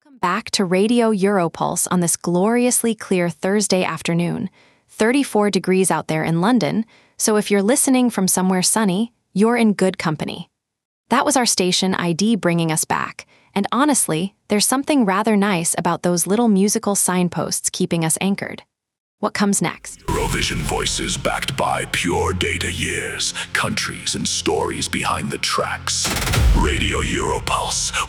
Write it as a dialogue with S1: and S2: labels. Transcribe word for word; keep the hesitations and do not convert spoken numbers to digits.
S1: Welcome back to Radio Europulse on this gloriously clear Thursday afternoon. thirty-four degrees out there in London, so if you're listening from somewhere sunny, you're in good company. That was our station I D bringing us back, and honestly, there's something rather nice about those little musical signposts keeping us anchored. What comes next?
S2: Eurovision voices backed by pure data years, countries and stories behind the tracks. Radio Europulse.